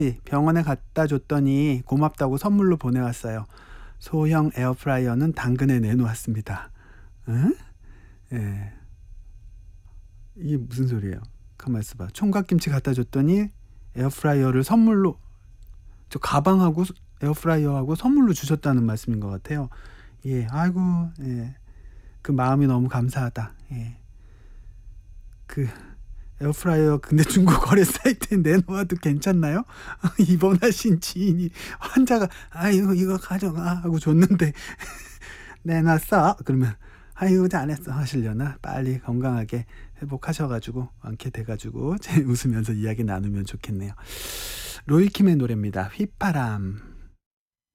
병원에 갖다 줬더니 고맙다고 선물로 보내왔어요. 소형 에어프라이어는 당근에 내놓았습니다. 응? 예. 이게 무슨 소리예요? 가만 있어봐. 총각김치 갖다 줬더니 에어프라이어를 선물로, 저 가방하고 에어프라이어하고 선물로 주셨다는 말씀인 것 같아요. 예, 아이고, 예. 그 마음이 너무 감사하다. 예. 그 에어프라이어 근데 중고 거래 사이트에 내놓아도 괜찮나요? 입원하신 지인이 환자가 이거 가져가 하고 줬는데 내놨어? 그러면 잘했어 하시려나? 빨리 건강하게 회복하셔가지고 완쾌 돼가지고 웃으면서 이야기 나누면 좋겠네요. 로이킴의 노래입니다. 휘파람.